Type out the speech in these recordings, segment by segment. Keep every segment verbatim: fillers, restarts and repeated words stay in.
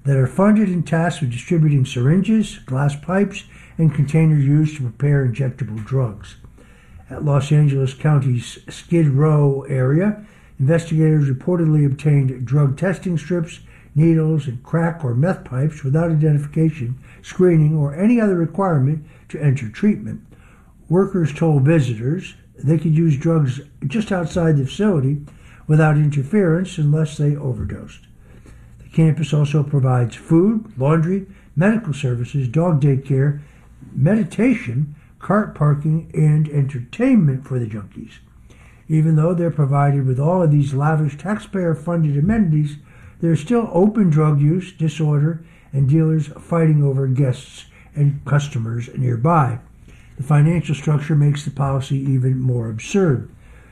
that are funded and tasked with distributing syringes, glass pipes, and containers used to prepare injectable drugs. At Los Angeles County's Skid Row area, investigators reportedly obtained drug testing strips, needles, and crack or meth pipes without identification, screening, or any other requirement to enter treatment. Workers told visitors they could use drugs just outside the facility without interference unless they overdosed. The campus also provides food, laundry, medical services, dog daycare, meditation, cart parking, and entertainment for the junkies. Even though they're provided with all of these lavish taxpayer-funded amenities, there's still open drug use, disorder, and dealers fighting over guests and customers nearby. The financial structure makes the policy even more absurd.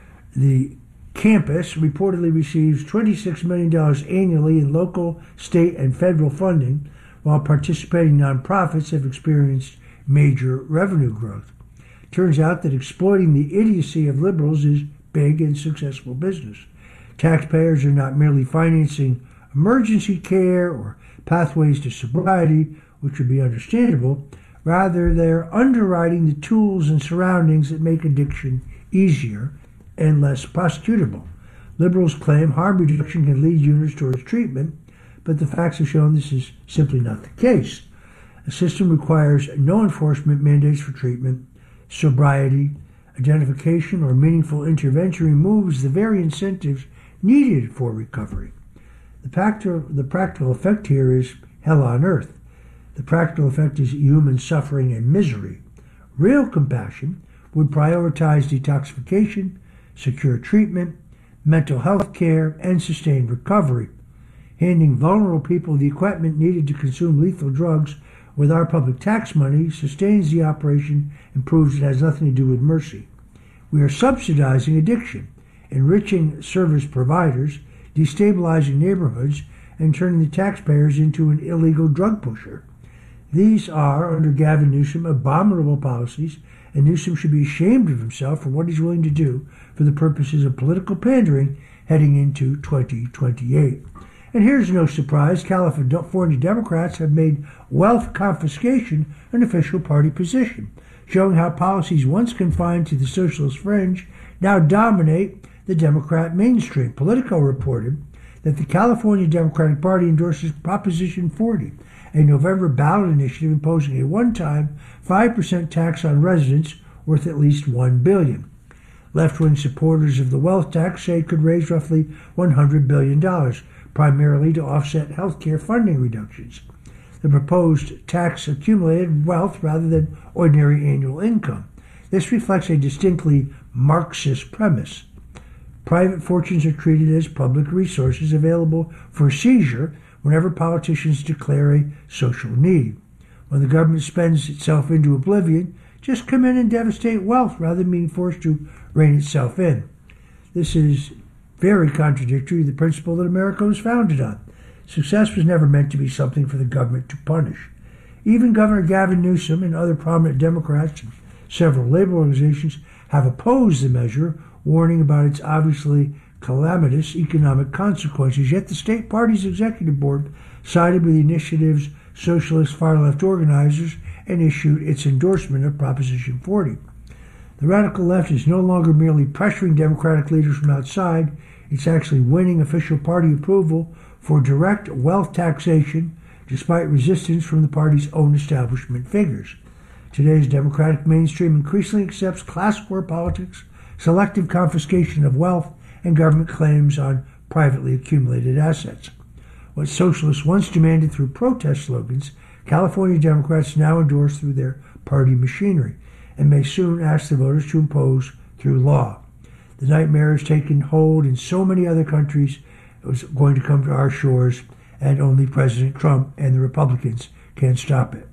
The campus reportedly receives twenty-six million dollars annually in local, state, and federal funding, while participating nonprofits have experienced major revenue growth. Turns out that exploiting the idiocy of liberals is big and successful business. Taxpayers are not merely financing emergency care or pathways to sobriety, which would be understandable. Rather, they're underwriting the tools and surroundings that make addiction easier and less prosecutable. Liberals claim harm reduction can lead users towards treatment, but the facts have shown this is simply not the case. A system requires no enforcement mandates for treatment, sobriety, identification, or meaningful intervention removes the very incentives needed for recovery. The practical, the practical effect here is hell on earth. The practical effect is human suffering and misery. Real compassion would prioritize detoxification, secure treatment, mental health care, and sustained recovery. Handing vulnerable people the equipment needed to consume lethal drugs with our public tax money sustains the operation and proves it has nothing to do with mercy. We are subsidizing addiction, enriching service providers, destabilizing neighborhoods, and turning the taxpayers into an illegal drug pusher. These are, under Gavin Newsom, abominable policies, and Newsom should be ashamed of himself for what he's willing to do for the purposes of political pandering heading into twenty twenty-eight. And here's no surprise, California Democrats have made wealth confiscation an official party position, showing how policies once confined to the socialist fringe now dominate the Democrat mainstream. Politico reported that the California Democratic Party endorses Proposition forty, a November ballot initiative imposing a one-time five percent tax on residents worth at least one billion dollars. Left-wing supporters of the wealth tax say it could raise roughly one hundred billion dollars, primarily to offset health care funding reductions. The proposed tax accumulated wealth rather than ordinary annual income. This reflects a distinctly Marxist premise. Private fortunes are treated as public resources available for seizure whenever politicians declare a social need. When the government spends itself into oblivion, just come in and devastate wealth rather than being forced to rein itself in. This is very contradictory to the principle that America was founded on. Success was never meant to be something for the government to punish. Even Governor Gavin Newsom and other prominent Democrats and several labor organizations have opposed the measure, warning about its obviously calamitous economic consequences. Yet the state party's executive board sided with the initiative's socialist far-left organizers and issued its endorsement of Proposition forty. The radical left is no longer merely pressuring Democratic leaders from outside, it's actually winning official party approval for direct wealth taxation, despite resistance from the party's own establishment figures. Today's Democratic mainstream increasingly accepts class war politics, selective confiscation of wealth, and government claims on privately accumulated assets. What socialists once demanded through protest slogans, California Democrats now endorse through their party machinery, and may soon ask the voters to impose through law. The nightmare has taken hold in so many other countries. It was going to come to our shores, and only President Trump and the Republicans can stop it.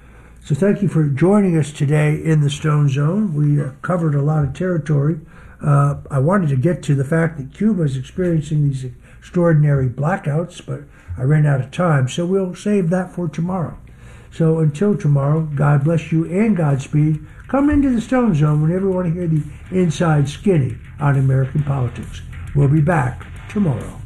So thank you for joining us today in the Stone Zone. We uh, covered a lot of territory. Uh, I wanted to get to the fact that Cuba is experiencing these extraordinary blackouts, but I ran out of time, so we'll save that for tomorrow. So until tomorrow, God bless you and Godspeed. Come into the Stone Zone whenever you want to hear the inside skinny on American politics. We'll be back tomorrow.